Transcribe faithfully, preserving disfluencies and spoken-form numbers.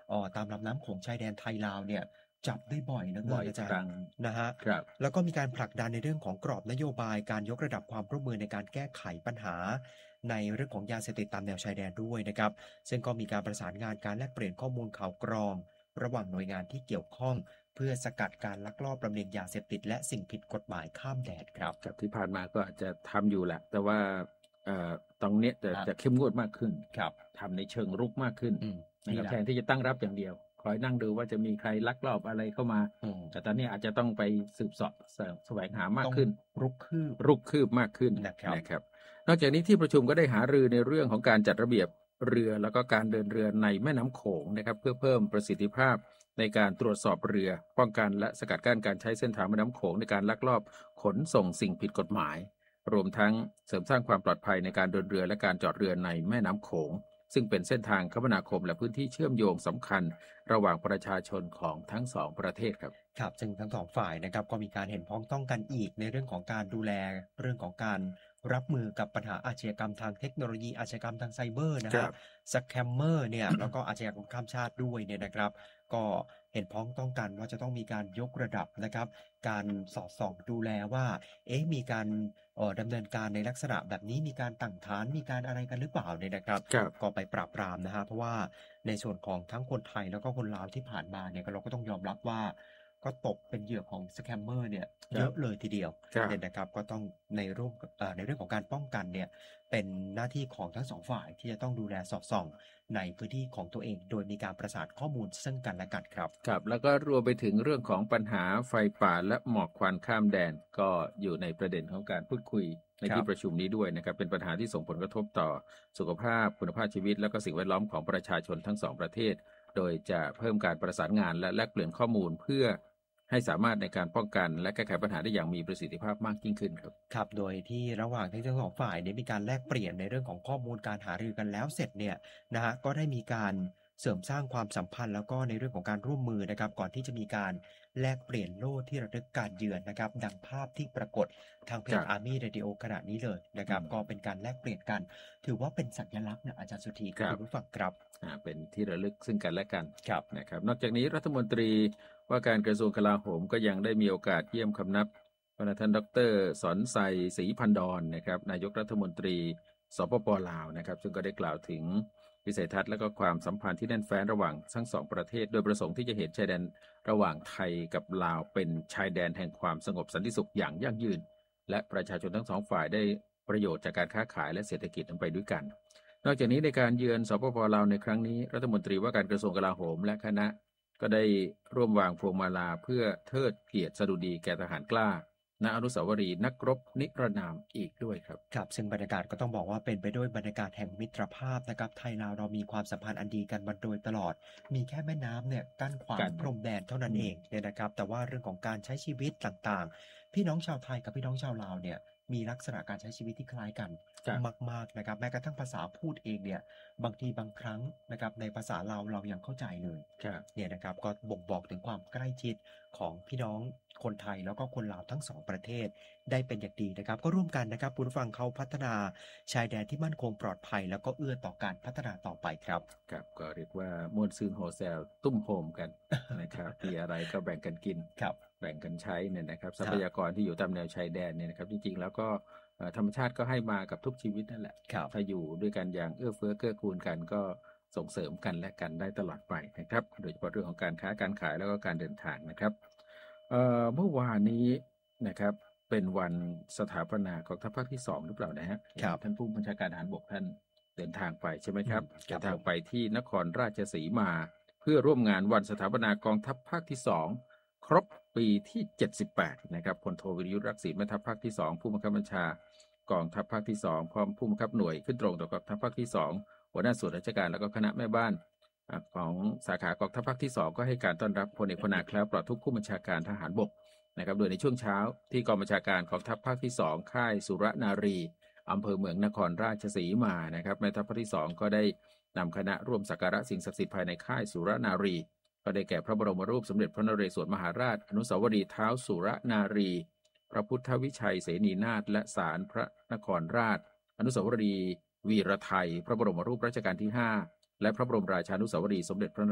เอ่อตามลำน้ำโขงชายแดนไทยลาวเนี่ยจับได้บ่อยเหลือเกิบ่อยนอาจารย์ครั้งนะฮะครับแล้วก็มีการผลักดันในเรื่องของกรอบนโยบายการยกระดับความร่วมมือในการแก้ไขปัญหาในเรื่องของยาเสพติดตามแนวชายแดนด้วยนะครับซึ่งก็มีการประสานงานการแลกเปลี่ยนข้อมูลข่าวกรองระหว่างหน่วยงานที่เกี่ยวข้องเพื่อสกัดการลักลอบลำเลียงยาเสพติดและสิ่งผิดกฎหมายข้ามแดนครับกับที่ผ่านมาก็อาจจะทำอยู่แหละแต่ว่าเอ่อตรงเนี้ยจะครับจะเข้มงวดมากขึ้นครับทำในเชิงรุกมากขึ้นอืมนะนี่แหละครับแทนที่จะตั้งรับอย่างเดียวคอยนั่งดูว่าจะมีใครลักลอบอะไรเข้ามาอืมแต่ตอนนี้อาจจะต้องไปสืบเสอบแสแสวงหามากต้องขึ้นรุกคืบรุกคืบมากขึ้นนะครับนะครับนอกจากนี้ที่ประชุมก็ได้หารือในเรื่องของการจัดระเบียบเรือแล้วก็การเดินเรือในแม่น้ำโขงนะครับเพื่อเพิ่มประสิทธิภาพในการตรวจสอบเรือป้องกันและสกัดกั้นการใช้เส้นทางแม่น้ำโขงในการลักลอบขนส่งสิ่งผิดกฎหมายรวมทั้งเสริมสร้างความปลอดภัยในการเดินเรือและการจอดเรือในแม่น้ำโขงซึ่งเป็นเส้นทางคมนาคมและพื้นที่เชื่อมโยงสำคัญระหว่างประชาชนของทั้งสองประเทศครับครับซึ่งทั้งสองฝ่ายนะครับก็มีการเห็นพ้องต้องกันอีกในเรื่องของการดูแลเรื่องของการรับมือกับปัญหาอาชญากรรมทางเทคโนโลยีอาชญากรรมทางไซเบอร์นะฮะสแคมเมอร์เนี่ยแล้วก็อาชญากรรมข้ามชาติด้วยเนี่ยนะครับก็เห็นพ้องต้องกันว่าจะต้องมีการยกระดับนะครับการสอดส่องดูแลว่าเอ๊ะมีการเอ่อดำเนินการในลักษณะแบบนี้มีการตั้งฐานมีการอะไรกันหรือเปล่าเนี่ยนะครับครับก็ไปปราบปรามนะฮะเพราะว่าในส่วนของทั้งคนไทยแล้วก็คนลาวที่ผ่านมาเนี่ยเราก็ต้องยอมรับว่าก็ตกเป็นเหยื่อของสแคมเมอร์เนี่ยเยอะเลยทีเดียวเนี่ยนะครับก็ต้องในรูปเอ่อในเรื่องของการป้องกันเนี่ยเป็นหน้าที่ของทั้งสองฝ่ายที่จะต้องดูแลสอดส่องในพื้นที่ของตัวเองโดยมีการประสานข้อมูลซึ่งกันและกันครับครับแล้วก็รวมไปถึงเรื่องของปัญหาไฟป่าและหมอกควันข้ามแดนก็อยู่ในประเด็นของการพูดคุยในที่ประชุมนี้ด้วยนะครับเป็นปัญหาที่ส่งผลกระทบต่อสุขภาพคุณภาพชีวิตและก็สิ่งแวดล้อมของประชาชนทั้งสองประเทศโดยจะเพิ่มการประสานงานและแลกเปลี่ยนข้อมูลเพื่อให้สามารถในการป้องกันและแก้ไขปัญหาได้อย่างมีประสิทธิภาพมากยิ่งขึ้นครับครับโดยที่ระหว่างที่ทั้งสองฝ่ายเนี่ยมีการแลกเปลี่ยนในเรื่องของข้อมูลการหารือกันแล้วเสร็จเนี่ยนะฮะก็ได้มีการเสริมสร้างความสัมพันธ์แล้วก็ในเรื่องของการร่วมมือนะครับก่อนที่จะมีการแลกเปลี่ยนโล่ที่ระลึกการเยือนนะครับดังภาพที่ปรากฏทางเพจ Army Radio ขณะนี้เลยนะครับก็เป็นการแลกเปลี่ยนกันถือว่าเป็นสัญลักษณ์นะอาจารย์สุธีคุณผู้ฟังครับอ่าเป็นที่ระลึกซึ่งกันและกันครับนะครับนอกจากนี้รัฐมนตรีว่าการกระทรวงกลาโหมก็ยังได้มีโอกาสเยี่ยมคำนับพระท่านดรสอนไซศรีพันดรนะครับนายกรัฐมนตรีสปปลาวนะครับซึ่งก็ได้กล่าวถึงวิสัยทัศน์และก็ความสัมพันธ์ที่แน่นแฟ้นระหว่างทั้งสองประเทศโดยประสงค์ที่จะเห็นชายแดนระหว่างไทยกับลาวเป็นชายแดนแห่งความสงบสันติสุขอย่างยั่งยืนและประชาชนทั้งสองฝ่ายได้ประโยชน์จากการค้าขายและเศรษฐกิจไปด้วยกันนอกจากนี้ในการเยือนสปปลาวในครั้งนี้รัฐมนตรีว่าการกระทรวงกลาโหมและคณะก็ได้ร่วมวางพวงมาลาเพื่อเทิดเกียรติสดุดีแก่ทหารกล้าณอนุสาวรีย์นักรบนิรนามอีกด้วยครับครับซึ่งบรรยากาศก็ต้องบอกว่าเป็นไปด้วยบรรยากาศแห่งมิตรภาพนะครับไทยลาวเรามีความสัมพันธ์อันดีกันมาโดยตลอดมีแค่แม่น้ำเนี่ยกั้นขวางพรมแดนเท่านั้นเองเนี่ยนะครับแต่ว่าเรื่องของการใช้ชีวิตต่างๆพี่น้องชาวไทยกับพี่น้องชาวลาวเนี่ยมีลักษณะการใช้ชีวิตที่คล้ายกันมากๆนะครับแม้กระทั่งภาษาพูดเองเนี่ยบางทีบางครั้งนะครับในภาษาลาวเรายังเข้าใจเลยเนี่ยนะครับก็บ่งบอกถึงความใกล้ชิดของพี่น้องคนไทยแล้วก็คนลาวทั้งสองประเทศได้เป็นอย่างดีนะครับก็ร่วมกันนะครับผู้ฟังเขาพัฒนาชายแดนที่มั่นคงปลอดภัยแล้วก็เอื้อต่อการพัฒนาต่อไปครับครับก็เรียกว่ามวลซืนโฮเซลตุ้มโฮมกันนะครับมีอะไรก็แบ่งกันกินแบ่งกันใช้เนี่ยนะครับทรัพยากรที่อยู่ตามแนวชายแดนเนี่ยนะครับจริงๆแล้วก็ธรรมชาติก็ให้มากับทุกชีวิตนั่นแหละถ้าอยู่ด้วยกันอย่างเอื้อเฟื้อเกื้อกูลกันก็ส่งเสริมกันและกันได้ตลอดไปนะครับโดยเฉพาะเรื่องของการค้าการขายแล้วก็การเดินทางนะครับเอ่อเมื่อวานนี้นะครับเป็นวันสถาปนากองทัพภาคที่สองหรือเปล่านะฮะท่านผู้บัญชาการทหารบกท่านเดินทางไปใช่ไหมครับเดินทางไปที่นครราชสีมาเพื่อร่วมงานวันสถาปนากองทัพภาคที่สองครบปีที่เจ็ดสิบแปดนะครับพลโทวิรยุทธรักษีแม่ทัพภาคที่สองผู้บังคับบัญชากองทัพภาคที่สองพร้อมผู้บังคับหน่วยขึ้นตรงต่อกองทัพภาคที่สองหัวหน้าส่วนราชการแล้วก็คณะแม่บ้านของสาขากองทัพภาคที่สองก็ให้การต้อนรับพลเอกพลนาแคล้วปลอดทุกข์ผู้บัญชาการทหารบกนะครับโดยในช่วงเช้าที่กองบัญชาการกองทัพภาคที่สองค่ายสุรนารีอำเภอเมืองนครราชสีมานะครับแม่ทัพภาคที่สองก็ได้นำคณะร่วมสักการะสิ่งศักดิ์สิทธิ์ภายในค่ายสุรนารีก็ได้แก่พระบรมรูปสมเด็จพระนเรศวรมหาราชอนุสาวรีย์เท้าสุรนารีพระพุทธวิชัยเสนีนาถและศาลพระนครราชอนุสาวรีย์วีรไทยพระบรมรูปรัชกาลที่ห้าและพระบรมราชานุสาวรีย์สมเด็จพระ